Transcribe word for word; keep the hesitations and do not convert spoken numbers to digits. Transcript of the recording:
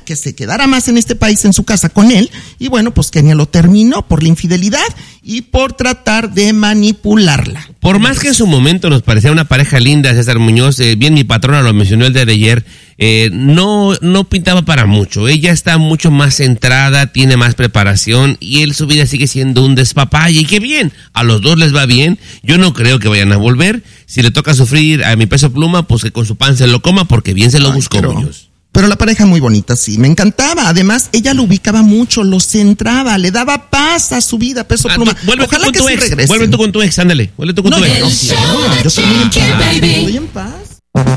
que se quedara más en este país, en su casa con él, y bueno, pues Kenia lo terminó por la infidelidad y por tratar de manipularla. Por más que en su momento nos parecía una pareja linda, César Muñoz, eh, bien mi patrona lo mencionó el día de ayer, eh, no, no pintaba para mucho. Ella está mucho más centrada, tiene más preparación y él su vida sigue siendo un despapalle. Y qué bien, a los dos les va bien. Yo no creo que vayan a volver. Si le toca sufrir a mi Peso Pluma, pues que con su pan se lo coma porque bien se lo Ay, buscó, pero... Muñoz. Pero la pareja muy bonita, sí, me encantaba. Además, ella lo ubicaba mucho, lo centraba, le daba paz a su vida, Peso Pluma. Ah, vuelve Ojalá tú con que tu sí ex, regrese. Vuelve tú con tu ex, ándale. Vuelve tú con no, tu ex. No, no, yo estoy muy en paz, estoy en paz.